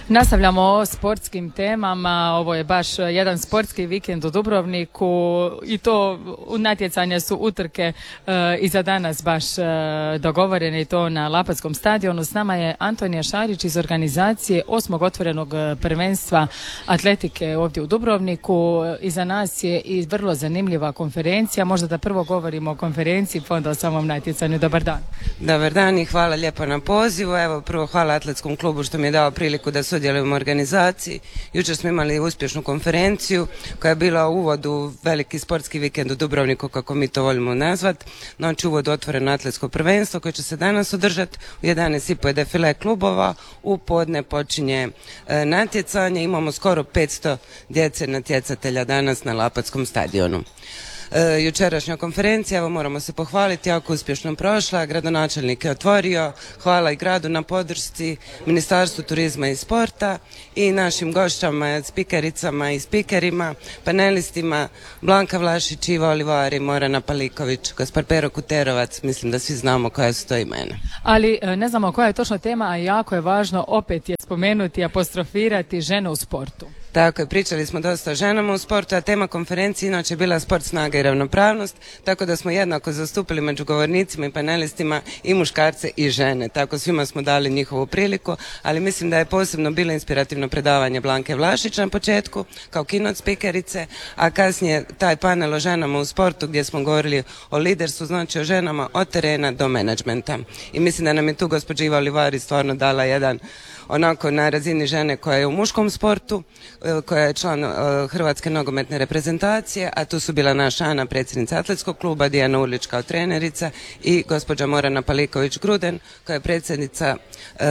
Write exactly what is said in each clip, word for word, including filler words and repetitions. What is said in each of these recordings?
Nastavljamo o sportskim temama. Ovo je baš jedan sportski vikend u Dubrovniku i to natjecanja su utrke e, i za danas baš e, dogovorene i to na Lapatskom stadionu. S nama je Antonija Šarić iz organizacije osmog otvorenog prvenstva atletike ovdje u Dubrovniku. Iza nas je i vrlo zanimljiva konferencija. Možda da prvo govorimo o konferenciji pa onda o samom natjecanju. Dobar dan. Dobar dan i hvala lijepo na pozivu. Evo prvo hvala Atletskom klubu što mi je dao priliku da sudjelujem u organizaciji. Jučer smo imali uspješnu konferenciju koja je bila u uvodu veliki sportski vikend u Dubrovniku, kako mi to volimo nazvat. Znači uvod otvoreno atletsko prvenstvo koje će se danas održati u jedanaest i po je defile klubova, u podne počinje e, natjecanje. Imamo skoro petsto djece natjecatelja danas na Lapatskom stadionu. E, jučerašnja konferencija, evo moramo se pohvaliti, jako uspješno prošla, gradonačelnik je otvorio, hvala i gradu na podršci, Ministarstvu turizma i sporta i našim gošćama, spikericama i spikerima, panelistima, Blanka Vlašić, Iva Olivari, Morana Paliković, Gaspar Pero Kuterovac, mislim da svi znamo koja su to imena. Ali ne znamo koja je točno tema, a jako je važno opet je spomenuti, apostrofirati žene u sportu. Tako je, pričali smo dosta o ženama u sportu, a tema konferencije inače je bila sport, snaga i ravnopravnost, tako da smo jednako zastupili među govornicima i panelistima i muškarce i žene, tako svima smo dali njihovu priliku, ali mislim da je posebno bilo inspirativno predavanje Blanke Vlašić na početku, kao keynote speakerice, a kasnije taj panel o ženama u sportu gdje smo govorili o liderstvu, znači o ženama od terena do menadžmenta. I mislim da nam je tu gospođa Iva Olivari stvarno dala jedan onako na razini žene koja je u muškom sportu, koja je član uh, Hrvatske nogometne reprezentacije, a tu su bila naša Ana, predsjednica atletskog kluba, Dijana Urlić kao trenerica i gospođa Morana Paliković-Gruden, koja je predsjednica uh,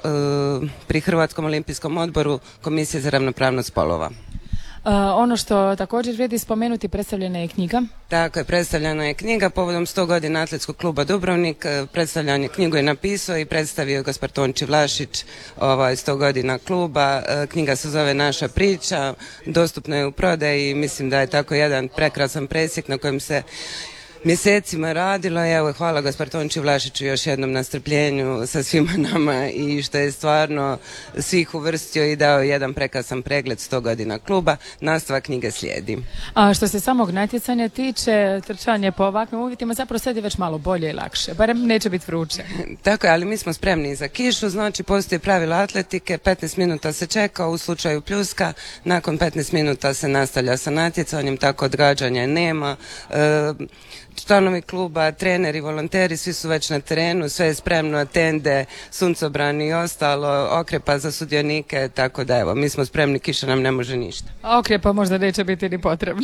uh, pri Hrvatskom olimpijskom odboru Komisije za ravnopravnost spolova. Uh, ono što također vrijedi spomenuti, predstavljena je knjiga. Tako je, predstavljena je knjiga povodom sto godina Atletskog kluba Dubrovnik. Predstavljanje knjigu je napisao i predstavio Gaspar Tonči Vlašić, ovaj, sto godina kluba. Knjiga se zove Naša priča, dostupna je u prodaji i mislim da je tako jedan prekrasan presjek na kojem se mjesecima radilo i evo hvala Gaspar Tonči Vlašiću još jednom na strpljenju sa svima nama i što je stvarno svih uvrstio i dao jedan prekrasan pregled sto godina kluba. Nastavak knjige slijedi. A što se samog natjecanja tiče, trčanje po ovakvim uvjetima zapravo slijedi već malo bolje i lakše, barem neće biti vruće. Tako je, ali mi smo spremni za kišu, znači postoji pravila atletike, petnaest minuta se čeka u slučaju pljuska, nakon petnaest minuta se nastavlja sa natjecanjem, tako odgađanja nema. E, Članovi kluba, treneri, volonteri, svi su već na terenu, sve je spremno, tende, suncobrani i ostalo, okrepa za sudionike, tako da evo, mi smo spremni, kiša nam ne može ništa. A okrepa možda neće biti ni potrebna.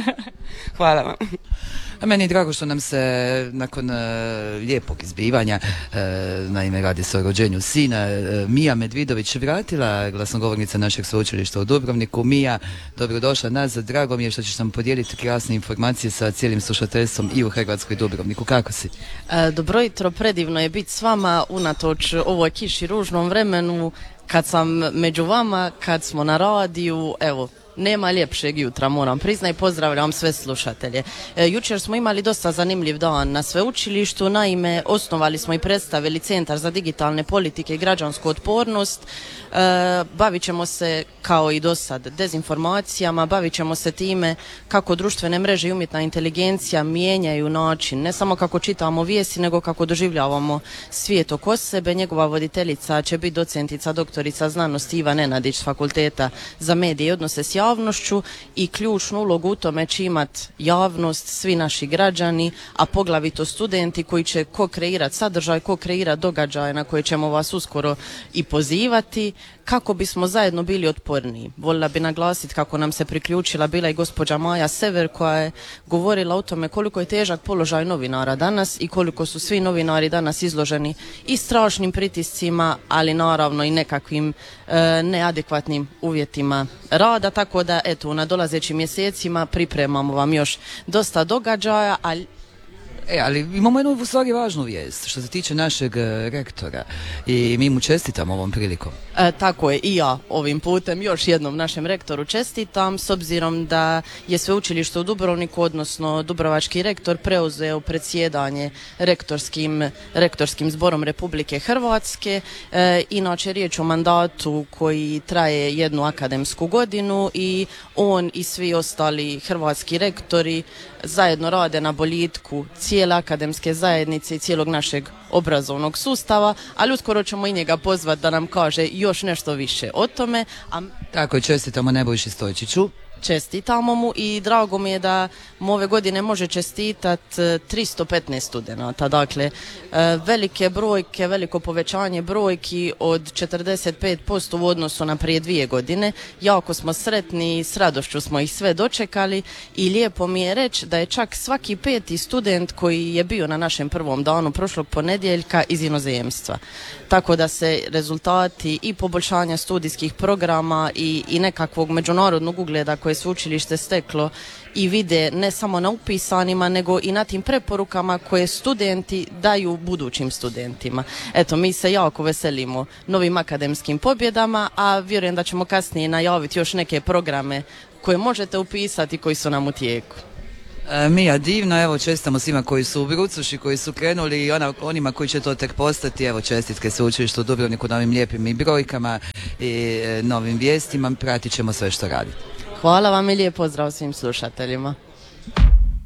Hvala vam. A meni je drago što nam se nakon uh, lijepog izbivanja, uh, naime radi se o rođenju sina, uh, Mija Medvidović vratila, glasnogovornica našeg sveučilišta u Dubrovniku. Mija, dobrodošla nazad, drago mi je što ćeš nam podijeliti krasne informacije sa cijelim slušateljstvom i u Hrvatskoj Dubrovniku. Kako si? E, dobro jutro, predivno je biti s vama unatoč ovoj kiši, ružnom vremenu, kad sam među vama, kad smo na radiju, evo, nema ljepšeg jutra, moram priznati, pozdravljam sve slušatelje. E, jučer smo imali dosta zanimljiv dan na sveučilištu, naime osnovali smo i predstavili Centar za digitalne politike i građansku otpornost. E, bavit ćemo se kao i do sad dezinformacijama, bavit ćemo se time kako društvene mreže i umjetna inteligencija mijenjaju način, ne samo kako čitamo vijesti, nego kako doživljavamo svijet oko sebe. Njegova voditeljica će biti docentica doktorica znanosti Iva Nenadić s Fakulteta za medije i odnose s javnošću i ključnu ulogu u tome će imati javnost, svi naši građani, a poglavito studenti koji će ko kreirati sadržaj, ko kreirati događaje na koje ćemo vas uskoro i pozivati, kako bismo zajedno bili otporniji. Voljela bi naglasiti kako nam se priključila bila i gospođa Maja Sever koja je govorila o tome koliko je težak položaj novinara danas i koliko su svi novinari danas izloženi i strašnim pritiscima, ali naravno i nekakvim e, neadekvatnim uvjetima rada, tako da eto u nadolazećim mjesecima pripremamo vam još dosta događaja, ali E, ali imamo jednu u stvari važnu vijest što se tiče našeg e, rektora i mi mu čestitamo ovom prilikom. E, tako je, i ja ovim putem još jednom našem rektoru čestitam, s obzirom da je sveučilište u Dubrovniku, odnosno dubrovački rektor, preuzeo predsjedanje rektorskim, rektorskim zborom Republike Hrvatske. E, inače riječ o mandatu koji traje jednu akademsku godinu i on i svi ostali hrvatski rektori zajedno rade na boljitku cijele akademske zajednice i cijelog našeg obrazovnog sustava, ali uskoro ćemo i njega pozvati da nam kaže još nešto više o tome. A Tako je, čestitamo Nebojši Stojčiću. čestitamo mu i drago mi je da mu ove godine može čestitati tristo petnaest studenata. Dakle, velike brojke, veliko povećanje brojki od četrdeset pet posto u odnosu na prije dvije godine. Jako smo sretni i s radošću smo ih sve dočekali i lijepo mi je reći da je čak svaki peti student koji je bio na našem prvom danu prošlog ponedjeljka iz inozemstva. Tako da se rezultati i poboljšanja studijskih programa i, i nekakvog međunarodnog ugleda koje sveučilište steklo i vide ne samo na upisanima, nego i na tim preporukama koje studenti daju budućim studentima. Eto, mi se jako veselimo novim akademskim pobjedama, a vjerujem da ćemo kasnije najaviti još neke programe koje možete upisati koji su nam u tijeku. E, Mija, divno, evo čestitamo svima koji su u Brucuši, koji su krenuli i ona, onima koji će to tek postati, evo čestitke sveučilištu u Dubrovniku na ovim lijepim i brojkama i e, novim vijestima, pratit ćemo sve što radite. Hvala vam i lijep pozdrav svim slušateljima.